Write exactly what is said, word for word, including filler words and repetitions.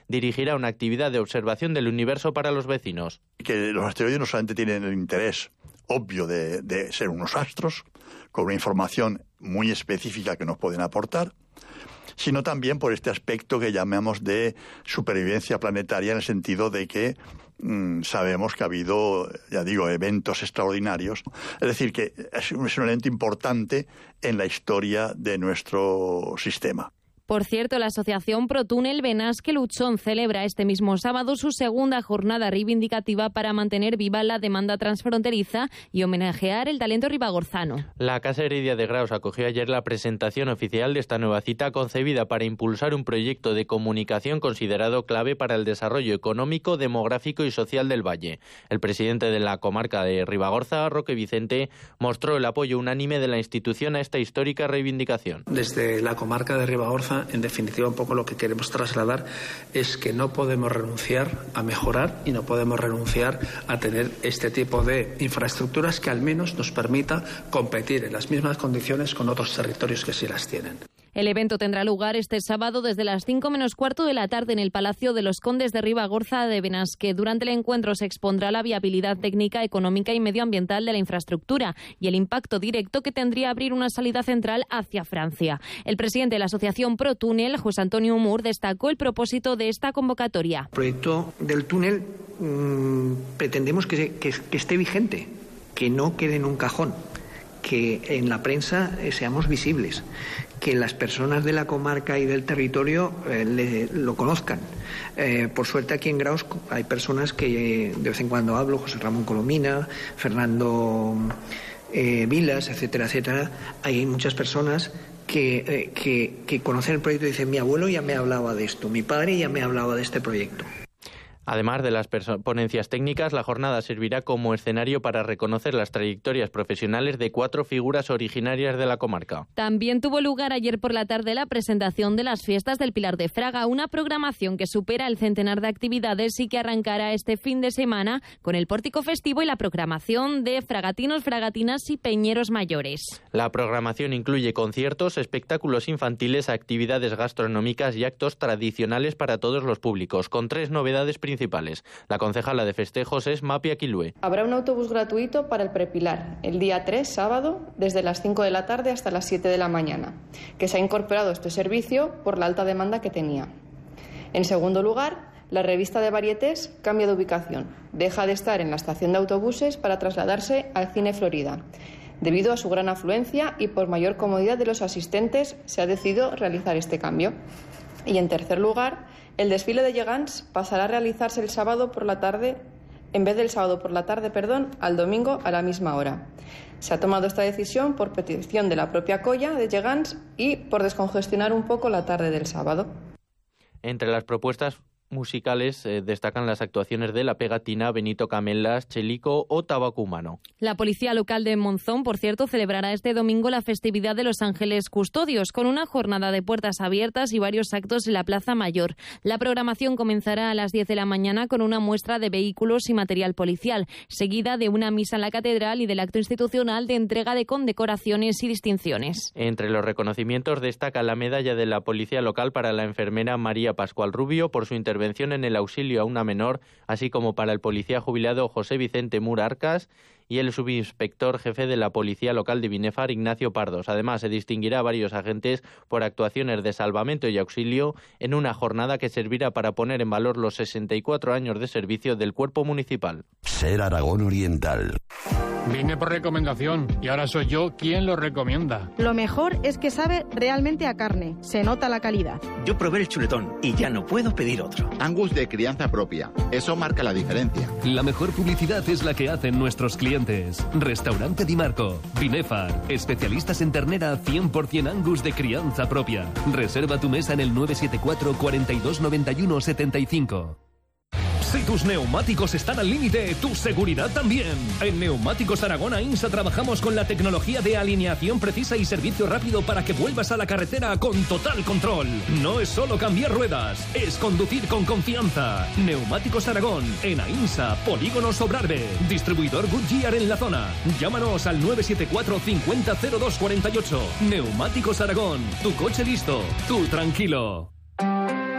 dirigirá una actividad de observación del universo para los vecinos. Que los asteroides no solamente tienen el interés obvio de, de ser unos astros, con una información muy específica que nos pueden aportar, sino también por este aspecto que llamamos de supervivencia planetaria, en el sentido de que mmm, sabemos que ha habido, ya digo, eventos extraordinarios. Es decir, que es un, es un elemento importante en la historia de nuestro sistema. Por cierto, la asociación ProTúnel Benasque Luchón celebra este mismo sábado su segunda jornada reivindicativa para mantener viva la demanda transfronteriza y homenajear el talento ribagorzano. La Casa Heredia de Graus acogió ayer la presentación oficial de esta nueva cita concebida para impulsar un proyecto de comunicación considerado clave para el desarrollo económico, demográfico y social del valle. El presidente de la comarca de Ribagorza, Roque Vicente, mostró el apoyo unánime de la institución a esta histórica reivindicación. Desde la comarca de Ribagorza, en definitiva, un poco lo que queremos trasladar es que no podemos renunciar a mejorar y no podemos renunciar a tener este tipo de infraestructuras que al menos nos permita competir en las mismas condiciones con otros territorios que sí las tienen. El evento tendrá lugar este sábado desde las cinco menos cuarto de la tarde en el Palacio de los Condes de Ribagorza de Benasque. Durante el encuentro se expondrá la viabilidad técnica, económica y medioambiental de la infraestructura y el impacto directo que tendría abrir una salida central hacia Francia. El presidente de la asociación ProTúnel, José Antonio Mur, destacó el propósito de esta convocatoria. El proyecto del túnel mmm, pretendemos que, que, que esté vigente, que no quede en un cajón, que en la prensa eh, seamos visibles, que las personas de la comarca y del territorio eh, le, lo conozcan. Eh, por suerte aquí en Graus hay personas que eh, de vez en cuando hablo, José Ramón Colomina, Fernando eh, Vilas, etcétera, etcétera. Hay muchas personas que, eh, que, que conocen el proyecto y dicen: mi abuelo ya me hablaba de esto, mi padre ya me hablaba de este proyecto. Además de las ponencias técnicas, la jornada servirá como escenario para reconocer las trayectorias profesionales de cuatro figuras originarias de la comarca. También tuvo lugar ayer por la tarde la presentación de las fiestas del Pilar de Fraga, una programación que supera el centenar de actividades y que arrancará este fin de semana con el pórtico festivo y la programación de fragatinos, fragatinas y peñeros mayores. La programación incluye conciertos, espectáculos infantiles, actividades gastronómicas y actos tradicionales para todos los públicos, con tres novedades principales. La concejala de festejos es Mapi Aquilue. Habrá un autobús gratuito para el Prepilar el día tres, sábado, desde las cinco de la tarde hasta las siete de la mañana, que se ha incorporado este servicio por la alta demanda que tenía. En segundo lugar, la revista de Varietés cambia de ubicación. Deja de estar en la estación de autobuses para trasladarse al Cine Florida. Debido a su gran afluencia y por mayor comodidad de los asistentes, se ha decidido realizar este cambio. Y en tercer lugar, el desfile de Gegants pasará a realizarse el sábado por la tarde, en vez del sábado por la tarde, perdón, al domingo a la misma hora. Se ha tomado esta decisión por petición de la propia Colla de Gegants y por descongestionar un poco la tarde del sábado. Entre las propuestas musicales eh, destacan las actuaciones de La Pegatina, Benito Camelas, Chelico o Tabaco Humano. La Policía Local de Monzón, por cierto, celebrará este domingo la festividad de los Ángeles Custodios con una jornada de puertas abiertas y varios actos en la Plaza Mayor. La programación comenzará a las diez de la mañana con una muestra de vehículos y material policial, seguida de una misa en la catedral y del acto institucional de entrega de condecoraciones y distinciones. Entre los reconocimientos destaca la medalla de la Policía Local para la enfermera María Pascual Rubio por su intervención en el auxilio a una menor, así como para el policía jubilado José Vicente Mur Arcas y el subinspector jefe de la Policía Local de Binefar, Ignacio Pardos. Además, se distinguirá a varios agentes por actuaciones de salvamento y auxilio en una jornada que servirá para poner en valor los sesenta y cuatro años de servicio del cuerpo municipal. Ser Aragón Oriental. Vine por recomendación y ahora soy yo quien lo recomienda. Lo mejor es que sabe realmente a carne, se nota la calidad. Yo probé el chuletón y ya no puedo pedir otro. Angus de crianza propia, eso marca la diferencia. La mejor publicidad es la que hacen nuestros clientes. Restaurante Di Marco, Binefar, especialistas en ternera cien por ciento Angus de crianza propia. Reserva tu mesa en el nueve siete cuatro, cuarenta y dos, noventa y uno, setenta y cinco. Si tus neumáticos están al límite, tu seguridad también. En Neumáticos Aragón Ainsa trabajamos con la tecnología de alineación precisa y servicio rápido para que vuelvas a la carretera con total control. No es solo cambiar ruedas, es conducir con confianza. Neumáticos Aragón, en Ainsa, Polígono Sobrarbe. Distribuidor Goodyear en la zona. Llámanos al nueve siete cuatro, cincuenta, cero dos cuarenta y ocho. Neumáticos Aragón, tu coche listo, tú tranquilo.